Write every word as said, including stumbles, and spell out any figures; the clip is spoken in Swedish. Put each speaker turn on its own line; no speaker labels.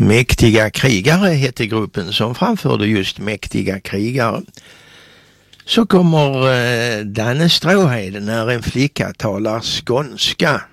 Mäktiga krigare hette gruppen som framförde just Mäktiga krigare. Så kommer eh, Danne Stråhed när en flicka talar skånska.